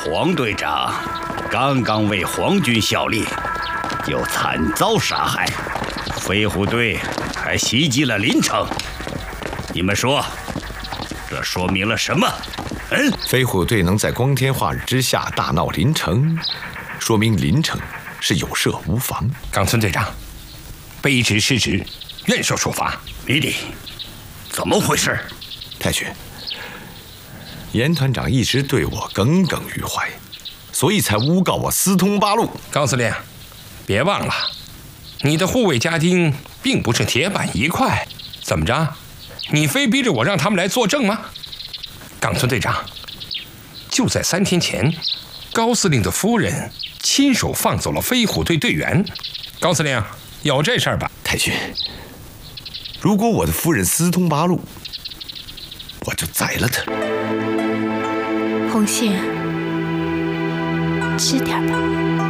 黄队长刚刚为皇军效力，又惨遭杀害，飞虎队还袭击了临城。你们说，这说明了什么？ 飞虎队能在光天化日之下大闹临城，说明临城是有设无防。 冈村队长，卑职失职，愿受处罚。 米迪，怎么回事？ 太君，严团长一直对我耿耿于怀，所以才诬告我私通八路。 高司令，别忘了，你的护卫家丁并不是铁板一块。怎么着？你非逼着我让他们来作证吗？冈村队长，就在3天前，高司令的夫人亲手放走了飞虎队队员。高司令，有这事儿吧？ 太君，如果我的夫人私通八路，我就宰了他。 红线，吃点吧。